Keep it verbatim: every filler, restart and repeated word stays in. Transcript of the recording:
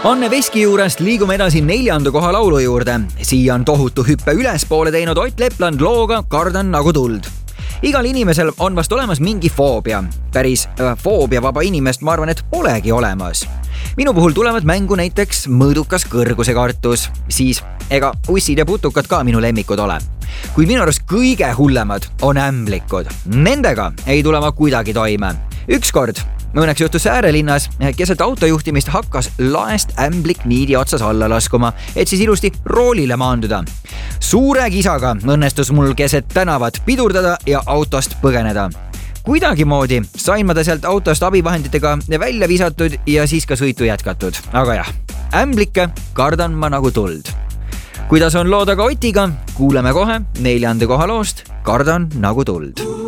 Anne Veski juurest liigume edasi neljanda koha laulu juurde. Siia on tohutu hüppe ülespoole teinud Ott Lepland looga Kardan nagu tuld. Igal inimesel on vast olemas mingi foobia. Päris äh, foobia vaba inimest ma arvan, et polegi olemas. Minu puhul tulevad mängu näiteks mõõdukas kõrgusekartus, siis ega ussid ja putukad ka minu lemmikud ole. Kuid minu arust kõige hullemad on ämblikud. Nendega ei tule ma kuidagi toime. Ükskord õnneks juhtus äärelinnas, keset autojuhtimist hakkas laest ämblik niidi otsas alla laskuma, et siis ilusti roolile maanduda. Suure kisaga õnnestus mul keset tänavat pidurdada ja autost põgeneda. Kuidagimoodi sain ma ta sealt autost abivahenditega välja visatud ja siis ka sõitu jätkatud. Aga jah, ämblikke kardan ma nagu tuld. Kuidas on loodaga Otiga? Kuuleme kohe neljanda koha loost Kardan nagu tuld.